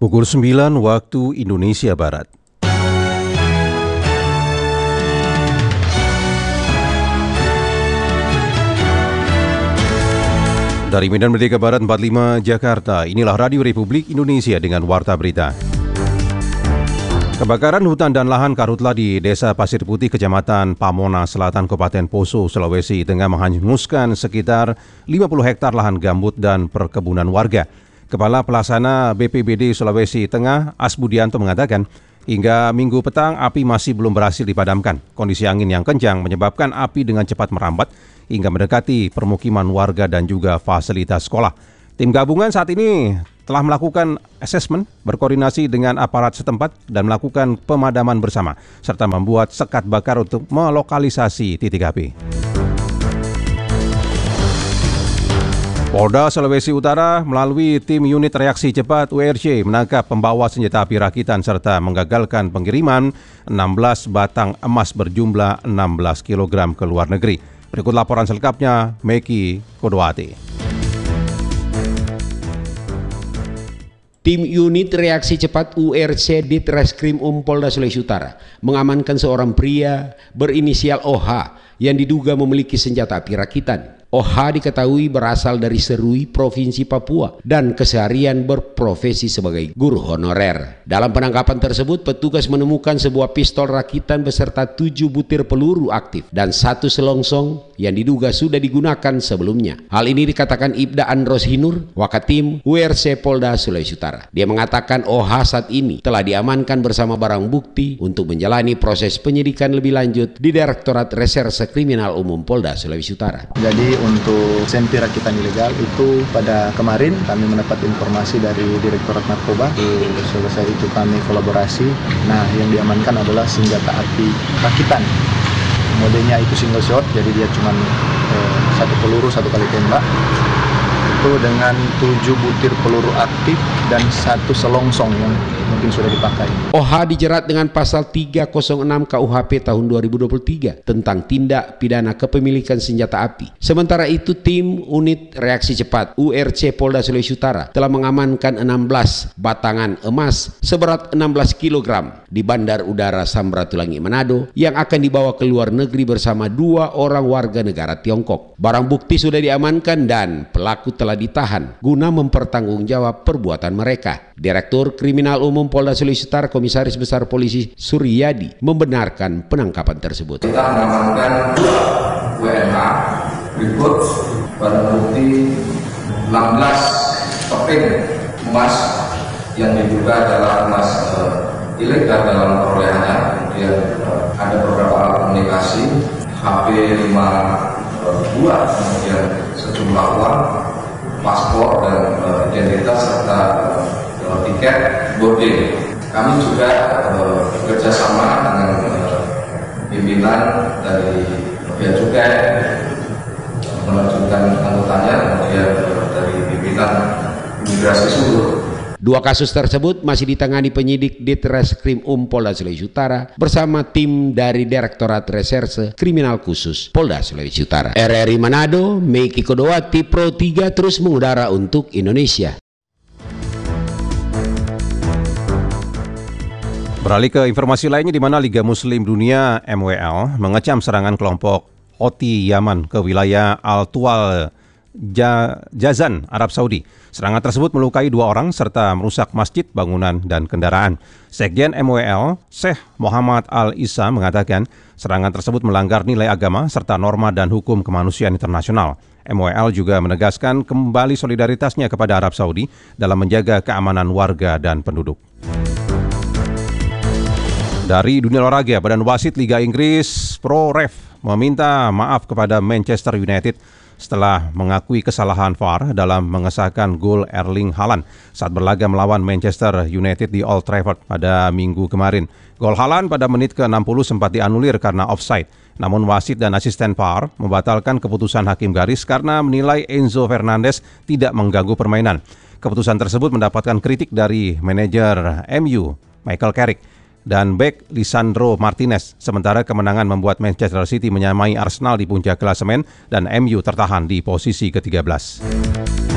Pukul 9 waktu Indonesia Barat. Dari Medan Merdeka Barat 45 Jakarta, inilah Radio Republik Indonesia dengan Warta Berita. Kebakaran hutan dan lahan karhutla di Desa Pasir Putih, Kecamatan Pamona Selatan, Kabupaten Poso, Sulawesi Tengah menghanguskan sekitar 50 hektar lahan gambut dan perkebunan warga. Kepala Pelaksana BPBD Sulawesi Tengah, Asbudianto, mengatakan hingga Minggu petang api masih belum berhasil dipadamkan. Kondisi angin yang kencang menyebabkan api dengan cepat merambat hingga mendekati permukiman warga dan juga fasilitas sekolah. Tim gabungan saat ini telah melakukan asesmen, berkoordinasi dengan aparat setempat dan melakukan pemadaman bersama, serta membuat sekat bakar untuk melokalisasi titik api. Polda Sulawesi Utara melalui tim unit reaksi cepat URC menangkap pembawa senjata api rakitan serta menggagalkan pengiriman 16 batang emas berjumlah 16 kg ke luar negeri. Berikut laporan selengkapnya, Meki Kodowati. Tim unit reaksi cepat URC Ditreskrim Polda Sulawesi Utara mengamankan seorang pria berinisial OH yang diduga memiliki senjata api rakitan. OH diketahui berasal dari Serui, Provinsi Papua, dan keseharian berprofesi sebagai guru honorer. Dalam penangkapan tersebut, petugas menemukan sebuah pistol rakitan beserta 7 butir peluru aktif dan 1 selongsong yang diduga sudah digunakan sebelumnya. Hal ini dikatakan Ibda Andros Hinur, Wakatim URC Polda Sulawesi Utara. Dia mengatakan OH saat ini telah diamankan bersama barang bukti untuk menjalani proses penyidikan lebih lanjut di Direktorat Reserse Kriminal Umum Polda Sulawesi Utara. Jadi untuk senpi rakitan ilegal itu pada kemarin kami mendapat informasi dari Direktorat Narkoba. Selesai itu kami kolaborasi. Nah, yang diamankan adalah senjata api rakitan. Modenya itu single shot, jadi dia cuma 1 peluru 1 kali tembak. Itu dengan 7 butir peluru aktif dan 1 selongsong yang mungkin sudah dipakai. OH dijerat dengan pasal 306 KUHP tahun 2023 tentang tindak pidana kepemilikan senjata api. Sementara itu, tim unit reaksi cepat URC Polda Sulawesi Utara telah mengamankan 16 batangan emas seberat 16 kg di Bandar Udara Samratulangi, Manado yang akan dibawa ke luar negeri bersama 2 orang warga negara Tiongkok. Barang bukti sudah diamankan dan pelaku telah ditahan guna mempertanggungjawab perbuatan mereka. Direktur Kriminal Umum Polda Sulawesi Utara Komisaris Besar Polisi Suryadi membenarkan penangkapan tersebut. Kita mengamankan 2 WNH berikut barang bukti 16 keping emas yang diduga adalah emas ilegal dalam perolehannya. Kemudian ada beberapa alat komunikasi, HP 5 buah, kemudian sejumlah uang, paspor dan identitas serta tiket boarding. Kami juga bekerjasama dengan pimpinan dari Bea Cukai menerjunkan anggotanya, kemudian dari pimpinan imigrasi Sulu. 2 kasus tersebut masih ditangani penyidik Ditreskrim Polda Sulawesi Utara bersama tim dari Direktorat Reserse Kriminal Khusus Polda Sulawesi Utara. RRI Manado, Meki Kodowati, Pro 3 terus mengudara untuk Indonesia. Beralih ke informasi lainnya, di mana Liga Muslim Dunia MWL mengecam serangan kelompok Houthi Yaman ke wilayah Al-Tuwal Jazan, Arab Saudi. Serangan tersebut melukai 2 orang serta merusak masjid, bangunan, dan kendaraan. Sekjen MWL, Syekh Muhammad Al-Isa, mengatakan serangan tersebut melanggar nilai agama serta norma dan hukum kemanusiaan internasional. MWL juga menegaskan kembali solidaritasnya kepada Arab Saudi dalam menjaga keamanan warga dan penduduk. Dari dunia olahraga, Badan Wasit Liga Inggris ProRef meminta maaf kepada Manchester United setelah mengakui kesalahan VAR dalam mengesahkan gol Erling Haaland saat berlaga melawan Manchester United di Old Trafford pada Minggu kemarin. Gol Haaland pada menit ke-60 sempat dianulir karena offside. Namun wasit dan asisten VAR membatalkan keputusan hakim garis karena menilai Enzo Fernandez tidak mengganggu permainan. Keputusan tersebut mendapatkan kritik dari manajer MU Michael Carrick dan bek Lisandro Martinez. Sementara kemenangan membuat Manchester City menyamai Arsenal di puncak klasemen dan MU tertahan di posisi ke-13.